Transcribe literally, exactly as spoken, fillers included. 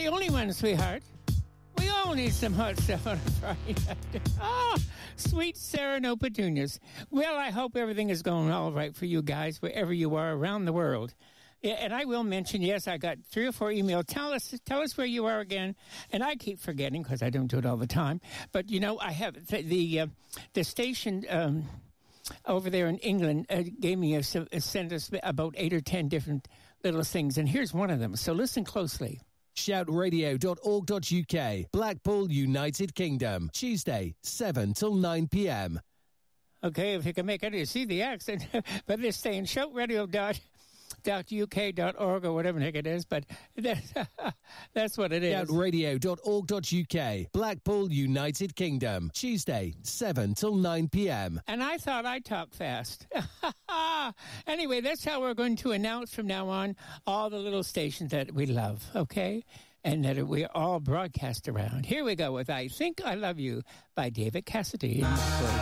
the only one, sweetheart. We all need some hot stuff on a Friday night. Oh, sweet Sarah No Petunias. Well, I hope everything is going all right for you guys, wherever you are around the world. Yeah, and I will mention, yes, I got three or four emails. Tell us, tell us where you are again. And I keep forgetting because I don't do it all the time. But, you know, I have the the, uh, the station um, over there in England uh, gave me a, a sent us about eight or ten different little things. And here's one of them. So listen closely. shout radio dot org dot U K, Blackpool, United Kingdom. Tuesday, seven till nine p.m. Okay, if you can make it, you see the accent. But they're saying shout radio dot U K dot org or whatever the heck it is. But that's, that's what it is. shout radio dot org dot U K, Blackpool, United Kingdom. Tuesday, seven till nine p.m. And I thought I talk fast. Anyway, that's how we're going to announce from now on all the little stations that we love, okay? And that we all broadcast around. Here we go with I Think I Love You by David Cassidy.